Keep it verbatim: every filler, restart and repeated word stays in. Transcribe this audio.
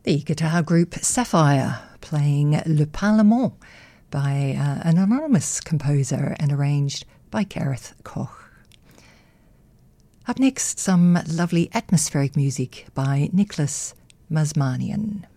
The guitar group Sapphire playing Le Parlement by uh, an anonymous composer and arranged by Gareth Koch. Up next, some lovely atmospheric music by Nicholas Mazmanian.